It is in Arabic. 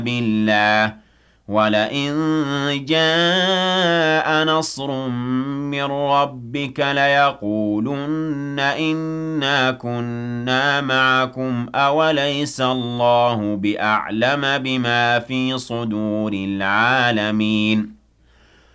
بالله ولئن جاء نصر من ربك ليقولن إنا كنا معكم أوليس الله بأعلم بما في صدور العالمين